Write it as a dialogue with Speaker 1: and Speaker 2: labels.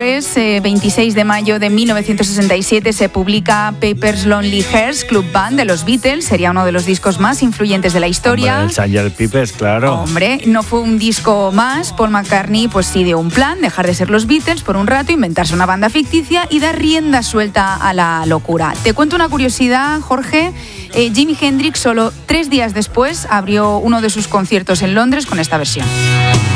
Speaker 1: 26 de mayo de 1967 se publica Paper's Lonely Hearts Club Band de los Beatles. Sería uno de los discos más influyentes de la historia.
Speaker 2: Hombre, el Sgt. Pepper's, claro.
Speaker 1: Hombre, no fue un disco más. Paul McCartney pues sí dio un plan, dejar de ser los Beatles por un rato, inventarse una banda ficticia y dar rienda suelta a la locura. Te cuento una curiosidad, Jorge. Jimi Hendrix solo 3 días después abrió uno de sus conciertos en Londres con esta versión.